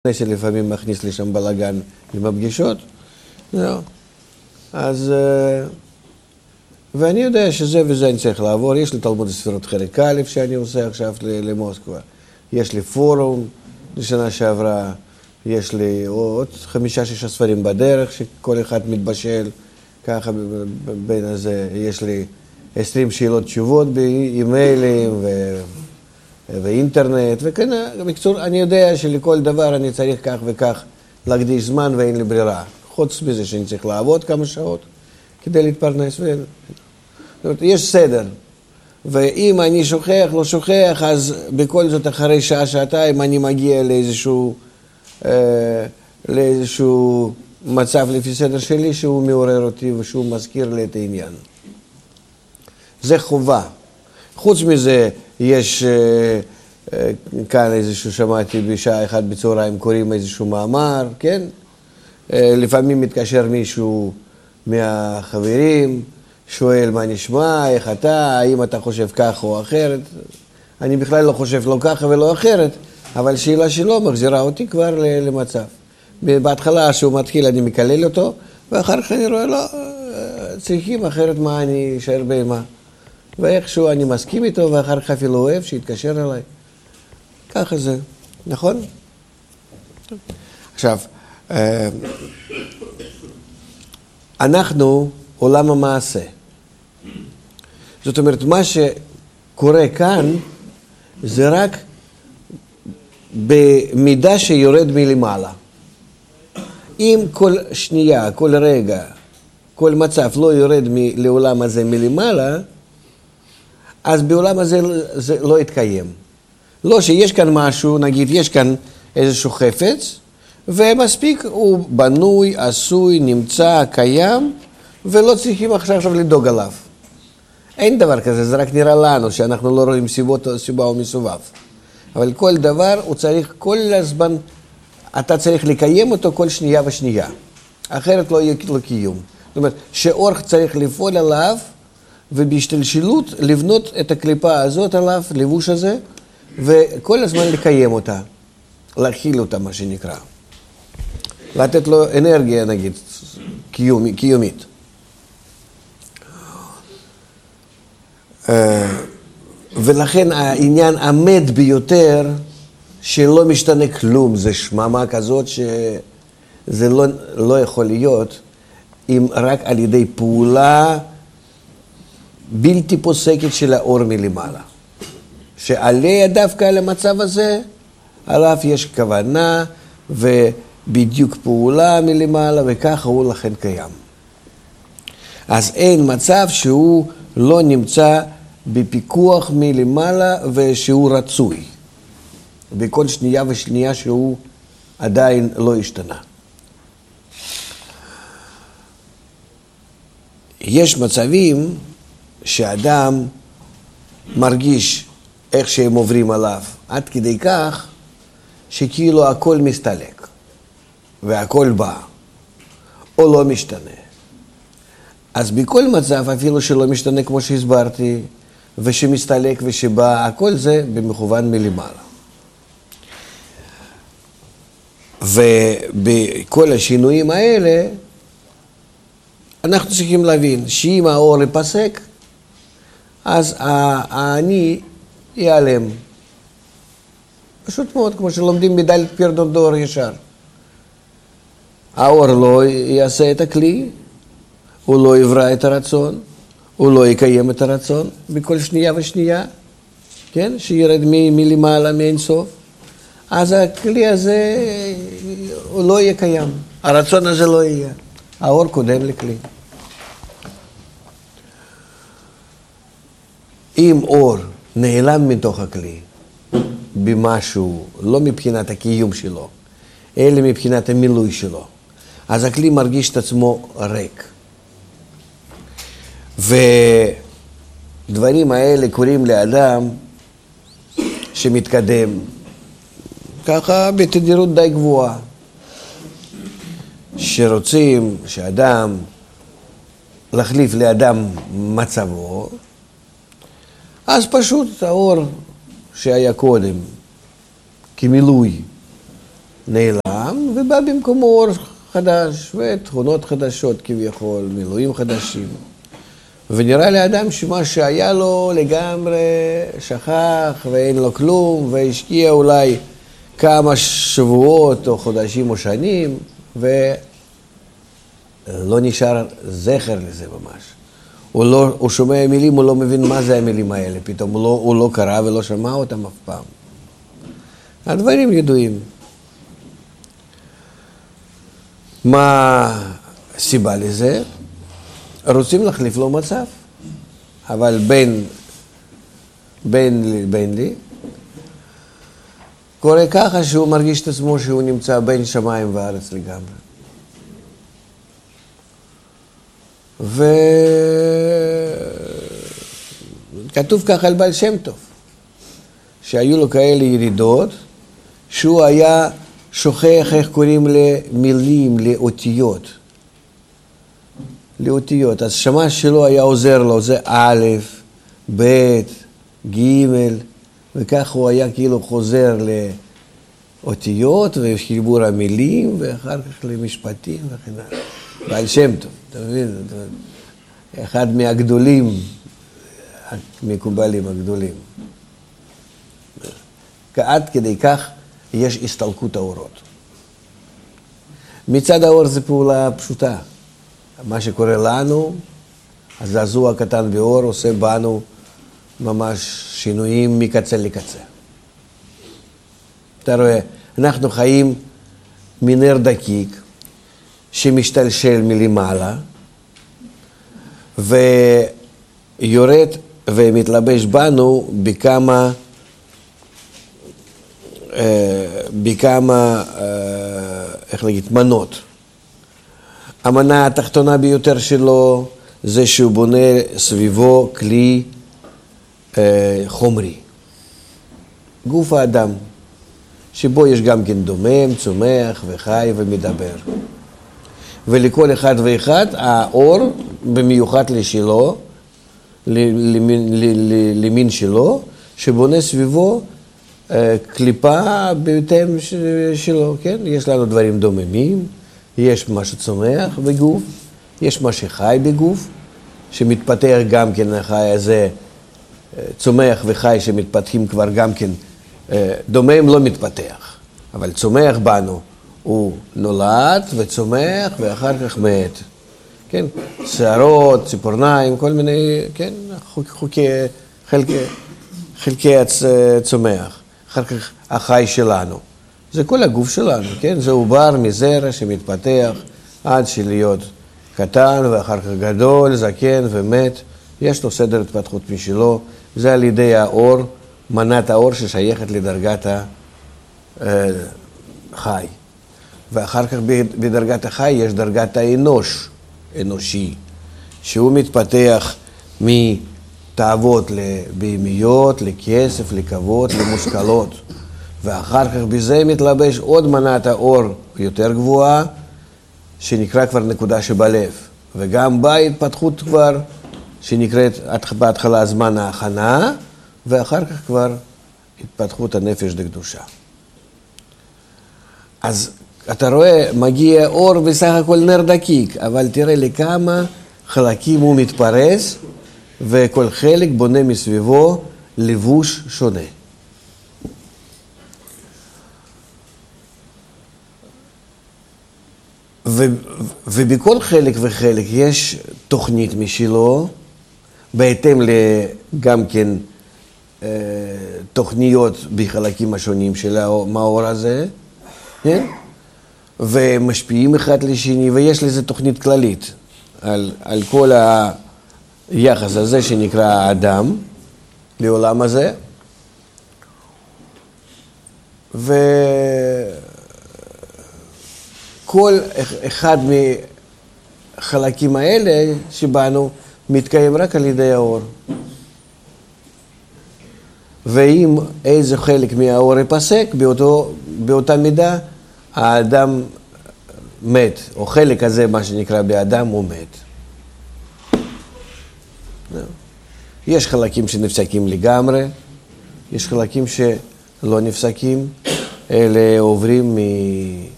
שלפעמים מכניס לי שם בלגן עם הפגישות. אז, ואני יודע שזה וזה אני צריך לעבור. יש לי תלמוד הספירות חלק א' שאני עושה עכשיו למוסקבה. יש לי פורום לשנה שעברה. יש לי עוד 5-6 ספרים בדרך שכל אחד מתבשל. ככה בין הזה יש לי 20 שאלות תשובות באימיילים ואינטרנט, וכן, בקצור, אני יודע שלכל דבר אני צריך כך וכך להקדיש זמן ואין לי ברירה. חוץ מזה שאני צריך לעבוד כמה שעות כדי להתפרנס. זאת אומרת, יש סדר. ואם אני שוכח, לא שוכח, אז בכל זאת אחרי שעה-שעתיים אני מגיע לאיזשהו מצב לפי סדר שלי שהוא מעורר אותי ושהוא מזכיר לי את העניין. זה חובה. חוץ מזה, יש כאן איזשהו, שמעתי בשעה 1 בצהריים, קוראים איזשהו מאמר, כן? לפעמים מתקשר מישהו מהחברים, שואל מה נשמע, איך אתה, האם אתה חושב כך או אחרת. אני בכלל לא חושב לא ככה ולא אחרת, אבל שאלה שלו מחזירה אותי כבר למצב. בהתחלה שהוא מתחיל אני מקלל אותו, ואחר כך אני רואה, לא, צריכים אחרת מה אני אשאר בהמה. ואיכשהו אני מסכים איתו, ואחר כך אפילו אוהב שיתקשר אליי. ככה זה, נכון? עכשיו, אנחנו עולם המעשה. זאת אומרת, מה שקורה כאן, זה רק במידה שיורד מלמעלה. אם כל שנייה, כל רגע, כל מצב לא יורד לעולם הזה מלמעלה, אז בעולם הזה זה לא יתקיים. לא שיש כאן משהו, נגיד, יש כאן איזשהו חפץ, ומספיק הוא בנוי, עשוי, נמצא, קיים, ולא צריכים עכשיו לדאוג עליו. אין דבר כזה, זה רק נראה לנו שאנחנו לא רואים סיבה או מסובב. אבל כל דבר הוא צריך כל הזמן, אתה צריך לקיים אותו כל שנייה ושנייה. אחרת לא יהיה לו קיום. זאת אומרת, שאור צריך לפעול עליו, ובהשתלשלות לבנות את הקליפה הזאת עליו, לבוש הזה, וכל הזמן לקיים אותה, להכיל אותה, מה שנקרא. לתת לו אנרגיה, נגיד, קיומית. ולכן העניין עמד ביותר, שלא משתנה כלום, זה שממה כזאת שזה לא יכול להיות, אם רק על ידי פעולה בלתי פוסקת של האור מלמעלה. שעליה דווקא על המצב הזה, עליו יש כוונה ובדיוק פעולה מלמעלה, וככה הוא לכן קיים. אז אין מצב שהוא לא נמצא בפיקוח מלמעלה ושהוא רצוי. בכל שנייה ושנייה שהוא עדיין לא השתנה. יש מצבים שאדם מרגיש איך שהם עוברים עליו, עד כדי כך שכאילו הכל מסתלק, והכל בא, או לא משתנה. אז בכל מצב, אפילו שלא משתנה כמו שהסברתי, ושמסתלק ושבא, הכל זה במכוון מלמעלה. ובכל השינויים האלה, אנחנו צריכים להבין שאם האור ייפסק, אז אני ייעלם. פשוט מאוד, כמו שלומדים מדלת פירדון דור ישר. האור לא יעשה את הכלי, הוא לא יברא את הרצון, הוא לא יקיים את הרצון בכל שנייה ושנייה, כן? שירד מלמעלה, מאין סוף. אז הכלי הזה הוא לא יהיה קיים. הרצון הזה לא יהיה. האור קודם לכלי. אם אור נעלם מתוך הכלי במשהו, לא מבחינת הקיום שלו, אלא מבחינת המילוי שלו, אז הכלי מרגיש את עצמו ריק. ודברים האלה קוראים לאדם שמתקדם ככה בתדירות די גבוהה, שרוצים שאדם להחליף לאדם מצבו, אז פשוט האור שהיה קודם כמילוי נעלם, ובא במקומו אור חדש, ותכונות חדשות כביכול, מילואים חדשים. ונראה לאדם שמה שהיה לו לגמרי שכח ואין לו כלום, והשקיע אולי כמה שבועות או חודשים או שנים, ולא נשאר זכר לזה ממש. הוא שומע מילים, הוא לא מבין מה זה המילים האלה, פתאום הוא לא קרא ולא שמע אותם אף פעם. הדברים ידועים. מה הסיבה לזה? רוצים להחליף לו מצב, אבל בין לי, קורה ככה שהוא מרגיש את עצמו שהוא נמצא בין שמיים וארץ לגמרי. וכתוב ככה על בעל שם טוב, שהיו לו כאלה ירידות, שהוא היה שוכח איך קוראים למילים, לאותיות. אז שמש שלו היה עוזר לו, זה א', ב', ג', וכך הוא היה כאילו חוזר לאותיות וחיבור המילים, ואחר כך למשפטים וכן הלאה. בעל שם טוב, אתה מבין? אחד מהגדולים, המקובלים הגדולים. עד כדי כך יש הסתלקות האורות. מצד האור זה פעולה פשוטה. מה שקורה לנו, הזעזוע הקטן באור עושה בנו ממש שינויים מקצה לקצה. אתה רואה, אנחנו חיים מנר דקיק שמשתלשל מלמעלה ויורד ומתלבש בנו בכמה איך להגיד, מנות. המנה התחתונה ביותר שלו זה שהוא בונה סביבו כלי חומרי. גוף האדם, שבו יש גם כן דומם, צומח וחי ומדבר. ולכל אחד ואחד האור במיוחד לשלו, למין שלו, שבונה סביבו קליפה בהתאם שלו, כן? יש לנו דברים דוממים, יש מה שצומח בגוף, יש מה שחי בגוף, שמתפתח גם כן, החי הזה, צומח וחי שמתפתחים כבר גם כן, דומם לא מתפתח, אבל צומח בנו, הוא נולד וצומח ואחר כך מת, כן? שערות, ציפורניים, כל מיני, כן? חלקי הצומח. אחר כך החי שלנו. זה כל הגוף שלנו, כן? זה עובר מזרע שמתפתח עד שלהיות קטן ואחר כך גדול, זקן ומת. יש לו סדר התפתחות משלו. זה על ידי האור, מנת האור ששייכת לדרגת החי. ואחר כך בדרגת החי יש דרגת האנוש, אנושי, שהוא מתפתח מתאוות לבהמיות, לכסף, לכבוד, למושכלות. ואחר כך בזה מתלבש עוד מנת האור יותר גבוהה, שנקרא כבר נקודה שבלב. וגם בה התפתחות כבר, שנקראת בהתחלה זמן ההכנה, ואחר כך כבר התפתחות הנפש לקדושה. אז אתה רואה, מגיע אור בסך הכל נר דקיק, אבל תראה לכמה חלקים הוא מתפרס, וכל חלק בונה מסביבו לבוש שונה. ובכל חלק וחלק יש תוכנית משלו, בהתאם גם כן תוכניות בחלקים השונים של המאור הזה, כן? ומשפיעים אחד לשני, ויש לזה תוכנית כללית על כל היחס הזה שנקרא האדם לעולם הזה. וכל אחד מהחלקים האלה שבנו מתקיים רק על ידי האור. ואם איזה חלק מהאור ייפסק, באותה מידה האדם מת, או חלק הזה, מה שנקרא באדם, הוא מת. יש חלקים שנפסקים לגמרי, יש חלקים שלא נפסקים, אלה עוברים